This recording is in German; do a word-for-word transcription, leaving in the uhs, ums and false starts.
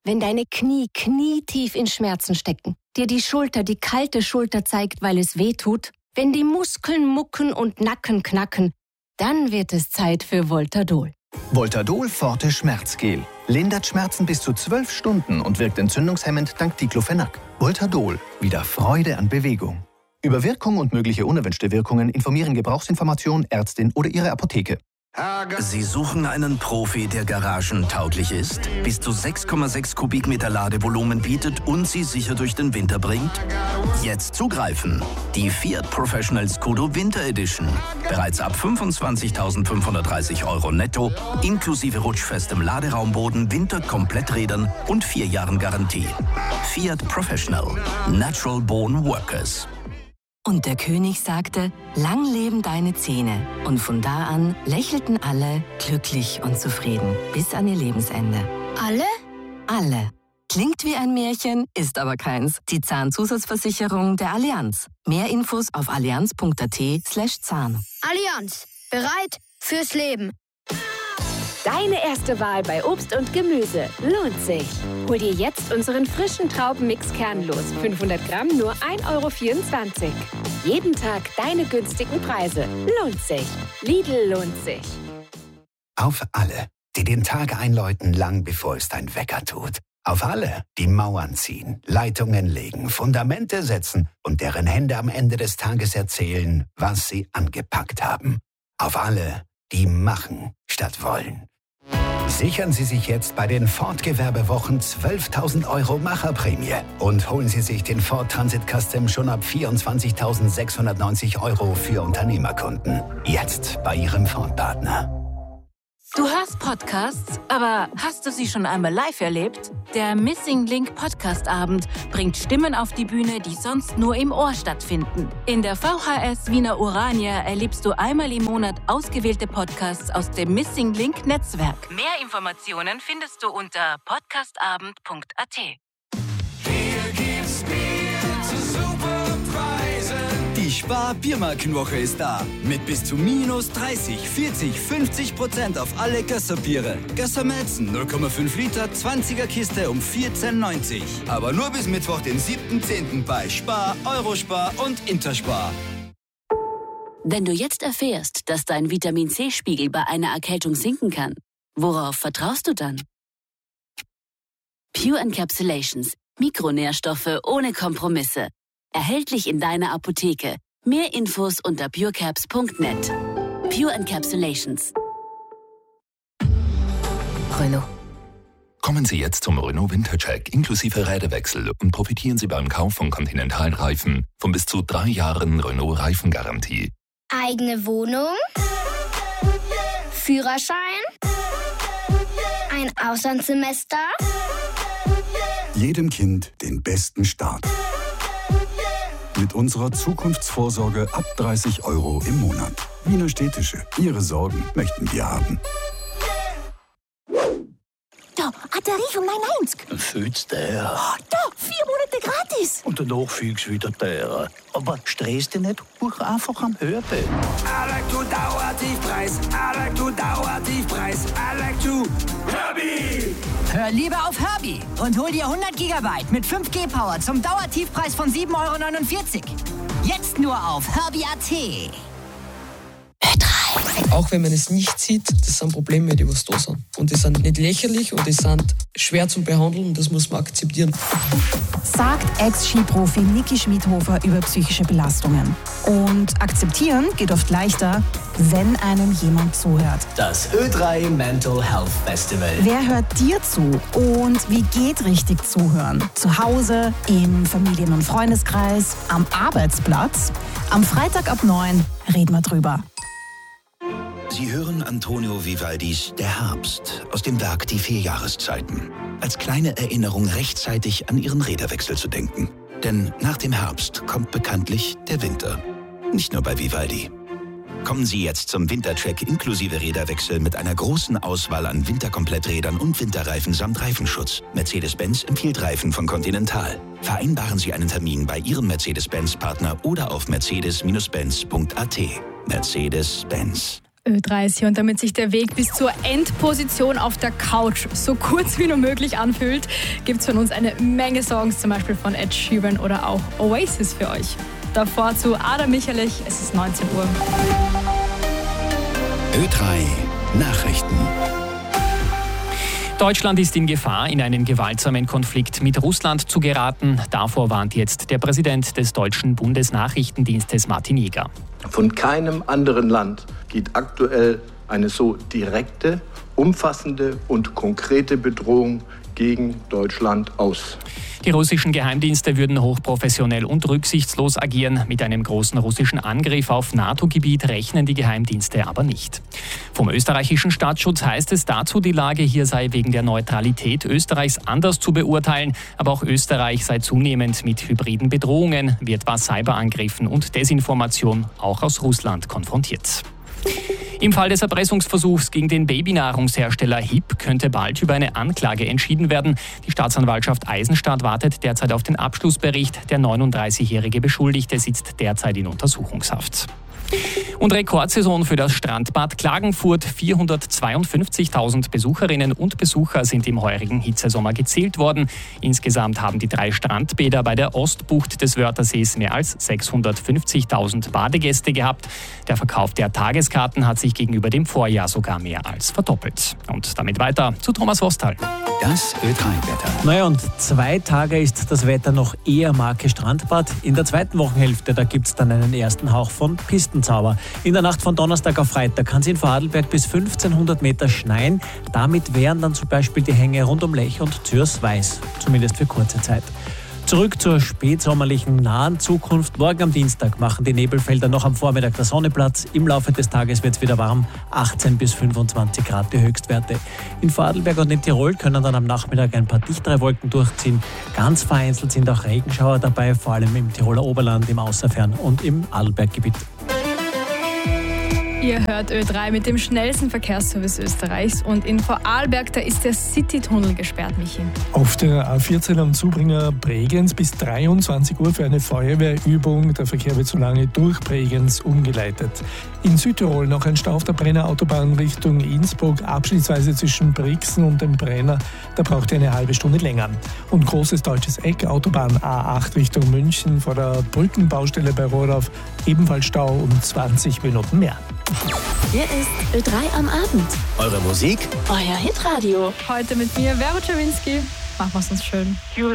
Wenn deine Knie knietief in Schmerzen stecken, dir die Schulter die kalte Schulter zeigt, weil es weh tut, wenn die Muskeln mucken und Nacken knacken, dann wird es Zeit für Voltadol. Voltadol Forte Schmerzgel. Lindert Schmerzen bis zu zwölf Stunden und wirkt entzündungshemmend dank Diclofenac. Voltadol. Wieder Freude an Bewegung. Über Wirkung und mögliche unerwünschte Wirkungen informieren Gebrauchsinformation, Ärztin oder Ihre Apotheke. Sie suchen einen Profi, der garagentauglich ist, bis zu sechs Komma sechs Kubikmeter Ladevolumen bietet und Sie sicher durch den Winter bringt? Jetzt zugreifen! Die Fiat Professional Scudo Winter Edition. Bereits ab fünfundzwanzigtausendfünfhundertdreißig Euro netto, inklusive rutschfestem Laderaumboden, Winterkompletträdern und vier Jahren Garantie. Fiat Professional. Natural Born Workers. Und der König sagte, lang leben deine Zähne. Und von da an lächelten alle glücklich und zufrieden bis an ihr Lebensende. Alle? Alle. Klingt wie ein Märchen, ist aber keins. Die Zahnzusatzversicherung der Allianz. Mehr Infos auf allianz.at slash Zahn. Allianz. Bereit fürs Leben. Deine erste Wahl bei Obst und Gemüse lohnt sich. Hol dir jetzt unseren frischen Traubenmix kernlos. fünfhundert Gramm nur ein Euro vierundzwanzig. Jeden Tag deine günstigen Preise. Lohnt sich. Lidl lohnt sich. Auf alle, die den Tag einläuten, lang bevor es dein Wecker tut. Auf alle, die Mauern ziehen, Leitungen legen, Fundamente setzen und deren Hände am Ende des Tages erzählen, was sie angepackt haben. Auf alle, die machen statt wollen. Sichern Sie sich jetzt bei den Ford-Gewerbewochen zwölftausend Euro Macherprämie und holen Sie sich den Ford Transit Custom schon ab vierundzwanzigtausendsechshundertneunzig Euro für Unternehmerkunden. Jetzt bei Ihrem Ford-Partner. Du hörst Podcasts, aber hast du sie schon einmal live erlebt? Der Missing Link Podcast Abend bringt Stimmen auf die Bühne, die sonst nur im Ohr stattfinden. In der V H S Wiener Urania erlebst du einmal im Monat ausgewählte Podcasts aus dem Missing Link Netzwerk. Mehr Informationen findest du unter podcastabend punkt a t. Hier gibt's Bier zu super Preisen. Die Spar-Biermarkenwoche ist da. Mit bis zu minus dreißig, vierzig, fünfzig Prozent auf alle Gösser-Biere. Gösser Melzen null Komma fünf Liter, zwanziger Kiste um vierzehn neunzig. Aber nur bis Mittwoch, den siebten zehnten bei Spar, Eurospar und Interspar. Wenn du jetzt erfährst, dass dein Vitamin-C-Spiegel bei einer Erkältung sinken kann, worauf vertraust du dann? Pure Encapsulations. Mikronährstoffe ohne Kompromisse. Erhältlich in deiner Apotheke. Mehr Infos unter purecaps punkt net. Pure Encapsulations. Renault. Kommen Sie jetzt zum Renault Wintercheck inklusive Räderwechsel und profitieren Sie beim Kauf von Continental-Reifen von bis zu drei Jahren Renault-Reifengarantie. Eigene Wohnung? Führerschein? Ein Auslandssemester? Jedem Kind den besten Start. Mit unserer Zukunftsvorsorge ab dreißig Euro im Monat. Wiener Städtische. Ihre Sorgen möchten wir haben. Da, Batterie von neun neunzig. Fühlst der? Oh, da, vier Monate gratis. Und danach fühlst du wieder der. Aber stress dich nicht, buch einfach am Hörbild. I like to Dauertiefpreis. I like to Dauertiefpreis. I like to Herbie. Hör lieber auf Herbie und hol dir hundert Gigabyte mit fünf G Power zum Dauertiefpreis von sieben Euro neunundvierzig. Jetzt nur auf Herbie punkt a t. Auch wenn man es nicht sieht, das sind Probleme, die was da sind. Und die sind nicht lächerlich und die sind schwer zu behandeln und das muss man akzeptieren. Sagt Ex-Skiprofi Niki Schmidhofer über psychische Belastungen. Und akzeptieren geht oft leichter, wenn einem jemand zuhört. Das Ö drei Mental Health Festival. Wer hört dir zu und wie geht richtig zuhören? Zu Hause, im Familien- und Freundeskreis, am Arbeitsplatz? Am Freitag ab neun reden wir drüber. Sie hören Antonio Vivaldis Der Herbst aus dem Werk Die vier Jahreszeiten. Als kleine Erinnerung rechtzeitig an Ihren Räderwechsel zu denken. Denn nach dem Herbst kommt bekanntlich der Winter. Nicht nur bei Vivaldi. Kommen Sie jetzt zum Wintercheck inklusive Räderwechsel mit einer großen Auswahl an Winterkompletträdern und Winterreifen samt Reifenschutz. Mercedes-Benz empfiehlt Reifen von Continental. Vereinbaren Sie einen Termin bei Ihrem Mercedes-Benz-Partner oder auf mercedes Bindestrich benz punkt a t. Mercedes-Benz. Ö drei ist hier und damit sich der Weg bis zur Endposition auf der Couch so kurz wie nur möglich anfühlt, gibt es von uns eine Menge Songs, zum Beispiel von Ed Sheeran oder auch Oasis für euch. Davor zu Adam Michalich, es ist neunzehn Uhr. Ö drei Nachrichten. Deutschland ist in Gefahr, in einen gewaltsamen Konflikt mit Russland zu geraten. Davor warnt jetzt der Präsident des deutschen Bundesnachrichtendienstes Martin Jäger. Von keinem anderen Land geht aktuell eine so direkte, umfassende und konkrete Bedrohung gegen Deutschland aus. Die russischen Geheimdienste würden hochprofessionell und rücksichtslos agieren. Mit einem großen russischen Angriff auf NATO-Gebiet rechnen die Geheimdienste aber nicht. Vom österreichischen Staatsschutz heißt es dazu, die Lage hier sei wegen der Neutralität Österreichs anders zu beurteilen. Aber auch Österreich sei zunehmend mit hybriden Bedrohungen, wie etwa Cyberangriffen und Desinformation auch aus Russland konfrontiert. Im Fall des Erpressungsversuchs gegen den Babynahrungshersteller H I P könnte bald über eine Anklage entschieden werden. Die Staatsanwaltschaft Eisenstadt wartet derzeit auf den Abschlussbericht. Der neununddreißigjährige Beschuldigte sitzt derzeit in Untersuchungshaft. Und Rekordsaison für das Strandbad Klagenfurt. vierhundertzweiundfünfzigtausend Besucherinnen und Besucher sind im heurigen Hitzesommer gezählt worden. Insgesamt haben die drei Strandbäder bei der Ostbucht des Wörthersees mehr als sechshundertfünfzigtausend Badegäste gehabt. Der Verkauf der Tageskarten hat sich gegenüber dem Vorjahr sogar mehr als verdoppelt. Und damit weiter zu Thomas Wostal. Das Ö drei Wetter. Naja, und zwei Tage ist das Wetter noch eher Marke Strandbad. In der zweiten Wochenhälfte, da gibt es dann einen ersten Hauch von Pistenzauber. In der Nacht von Donnerstag auf Freitag kann es in Vorarlberg bis fünfzehnhundert Meter schneien. Damit wären dann zum Beispiel die Hänge rund um Lech und Zürs weiß, zumindest für kurze Zeit. Zurück zur spätsommerlichen nahen Zukunft. Morgen am Dienstag machen die Nebelfelder noch am Vormittag der Sonne Platz. Im Laufe des Tages wird es wieder warm, achtzehn bis fünfundzwanzig Grad die Höchstwerte. In Vorarlberg und in Tirol können dann am Nachmittag ein paar dichtere Wolken durchziehen. Ganz vereinzelt sind auch Regenschauer dabei, vor allem im Tiroler Oberland, im Außerfern und im Adelberggebiet. Ihr hört Ö drei mit dem schnellsten Verkehrsservice Österreichs und in Vorarlberg, da ist der Citytunnel gesperrt, Michi. Auf der A vierzehn am Zubringer Bregenz bis dreiundzwanzig Uhr für eine Feuerwehrübung. Der Verkehr wird so lange durch Bregenz umgeleitet. In Südtirol noch ein Stau auf der Brenner Autobahn Richtung Innsbruck, abschnittsweise zwischen Brixen und dem Brenner. Da braucht ihr eine halbe Stunde länger. Und großes deutsches Eck, Autobahn A acht Richtung München vor der Brückenbaustelle bei Rohrdorf. Ebenfalls Stau um zwanzig Minuten mehr. Hier ist Ö drei am Abend. Eure Musik? Euer Hitradio. Heute mit mir, Vero Czerwinski. Machen wir es uns schön.